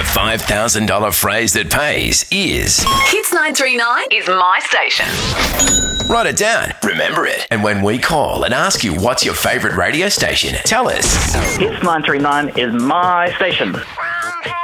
$5,000 phrase that pays is... Hits 939 is my station. Write it down, remember it, and when we call and ask you what's your favourite radio station, tell us. Hits 939 is my station.